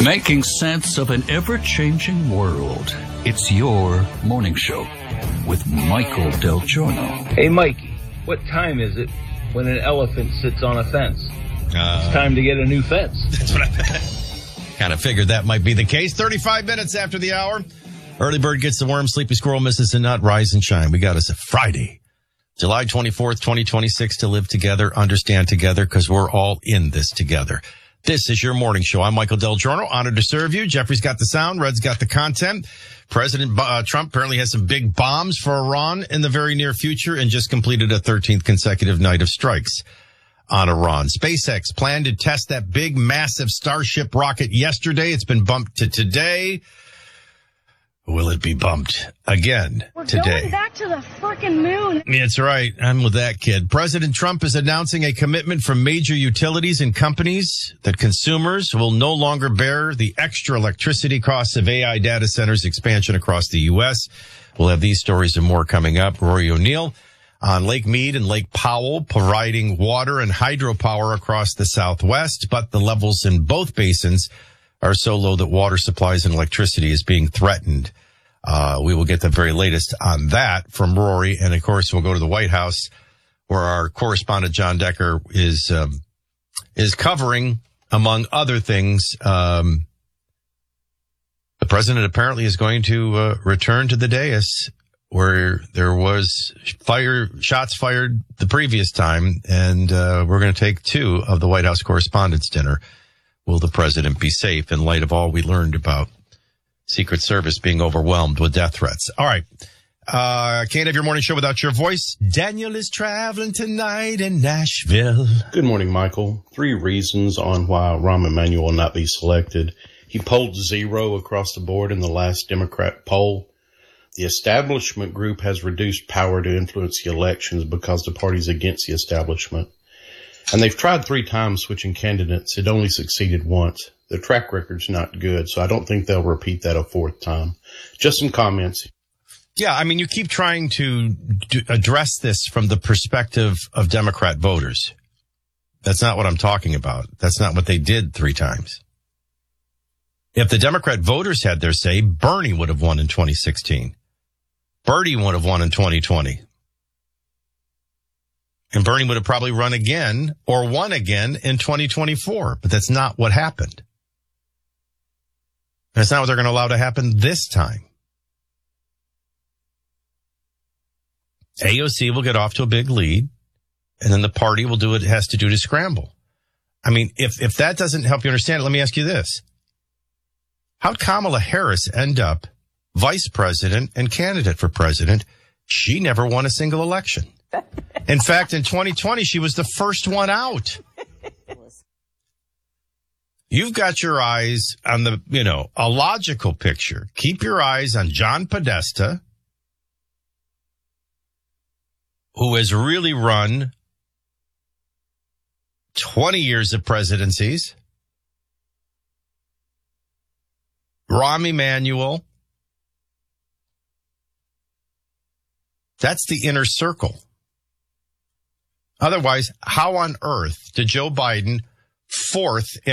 Making sense of an ever-changing world. It's your morning show with Michael Del Giorno. Hey, Mikey, what time is it when an elephant sits on a fence? It's time to get a new fence. That's what I kind of figured that might be the case. 35 minutes after the hour. Early bird gets the worm, sleepy squirrel misses the nut, rise and shine. We got us a Friday, July 24th, 2026 to live together, understand together, because we're all in this together. This is your morning show. I'm Michael Del Giorno, honored to serve you. Jeffrey's got the sound. Red's got the content. President Trump apparently has some big bombs for Iran in the very near future and just completed a 13th consecutive night of strikes on Iran. SpaceX planned to test that big, massive Starship rocket yesterday. It's been bumped to today. Will it be bumped again today? We're going back to the frickin' moon. That's right. I'm with that kid. President Trump is announcing a commitment from major utilities and companies that consumers will no longer bear the extra electricity costs of AI data centers expansion across the U.S. We'll have these stories and more coming up. Rory O'Neill on Lake Mead and Lake Powell providing water and hydropower across the Southwest, but the levels in both basins are so low that water supplies and electricity is being threatened. We will get the very latest on that from Rory. And of course, we'll go to the White House where our correspondent John Decker is covering, among other things, the president apparently is going to return to the dais where there was shots fired the previous time. And we're going to take two of the White House Correspondents' Dinner. Will the president be safe in light of all we learned about Secret Service being overwhelmed with death threats? All right. Can't have your morning show without your voice. Daniel is traveling tonight in Nashville. Good morning, Michael. 3 reasons on why Rahm Emanuel will not be selected. He polled 0 across the board in the last Democrat poll. The establishment group has reduced power to influence the elections because the party's against the establishment. And they've tried 3 times switching candidates. It only succeeded once. The track record's not good, so I don't think they'll repeat that a 4th time. Just some comments. Yeah, I mean, you keep trying to address this from the perspective of Democrat voters. That's not what I'm talking about. That's not what they did 3 times. If the Democrat voters had their say, Bernie would have won in 2016. Bernie would have won in 2020. And Bernie would have probably run again or won again in 2024. But that's not what happened. That's not what they're going to allow to happen this time. AOC will get off to a big lead, and then the party will do what it has to do to scramble. I mean, if that doesn't help you understand it, let me ask you this. How'd Kamala Harris end up vice president and candidate for president? She never won a single election. In fact, in 2020, she was the first one out. You've got your eyes on a logical picture. Keep your eyes on John Podesta, who has really run 20 years of presidencies. Rahm Emanuel. That's the inner circle. Otherwise, how on earth did Joe Biden, 4th